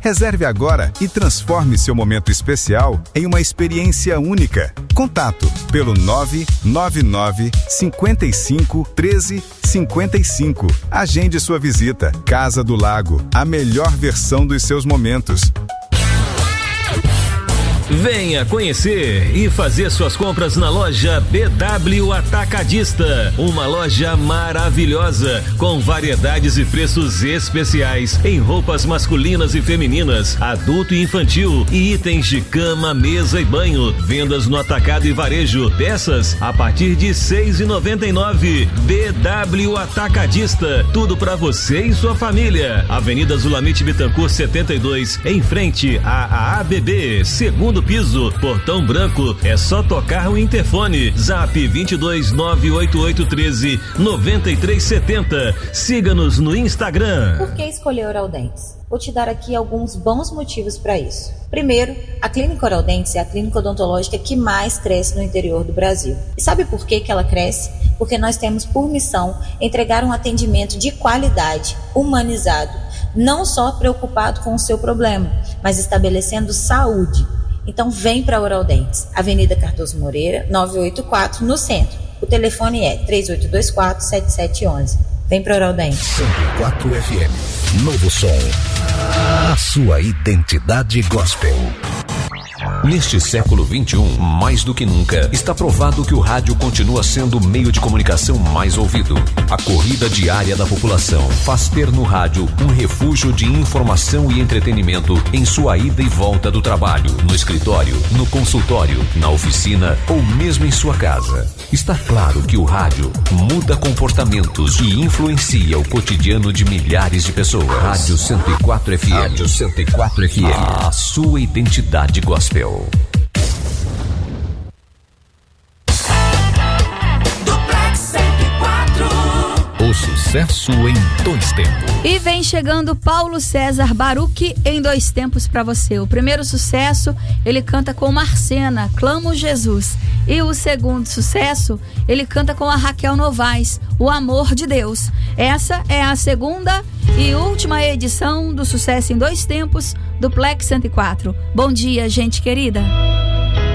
Reserve agora e transforme seu momento especial em uma experiência única. Contato pelo 999 55 13 55. Agende sua visita. Casa do Lago, a melhor versão dos seus momentos. Venha conhecer e fazer suas compras na loja BW Atacadista, uma loja maravilhosa com variedades e preços especiais em roupas masculinas e femininas, adulto e infantil e itens de cama, mesa e banho. Vendas no atacado e varejo, peças a partir de R$ 6,99. BW Atacadista, tudo para você e sua família. Avenida Zulamite Bittencourt 72, em frente à ABB, segundo piso, Portão Branco. É só tocar o interfone. Zap 22 98813 9370. Siga-nos no Instagram. Por que escolher Oral Dentes? Vou te dar aqui alguns bons motivos para isso. Primeiro, a Clínica Oral Dentes é a clínica odontológica que mais cresce no interior do Brasil. E sabe por que ela cresce? Porque nós temos por missão entregar um atendimento de qualidade, humanizado, não só preocupado com o seu problema, mas estabelecendo saúde. Então vem para Oral Dentes, Avenida Cardoso Moreira, 984, no centro. O telefone é 3824-7711. Vem para Oral Dentes. 104 FM, novo som. A sua identidade gospel. Neste século XXI, mais do que nunca, está provado que o rádio continua sendo o meio de comunicação mais ouvido. A corrida diária da população faz ter no rádio um refúgio de informação e entretenimento em sua ida e volta do trabalho, no escritório, no consultório, na oficina ou mesmo em sua casa. Está claro que o rádio muda comportamentos e influencia o cotidiano de milhares de pessoas. Rádio 104 FM. Rádio 104 FM. A sua identidade gospel. O sucesso em 2 tempos. E vem chegando Paulo César Baruch em 2 tempos para você. O primeiro sucesso, ele canta com Marcena, Clamo Jesus. E o segundo sucesso, ele canta com a Raquel Novaes, O Amor de Deus. Essa é a segunda e última edição do Sucesso em 2 Tempos do Plex 104. Bom dia, gente querida.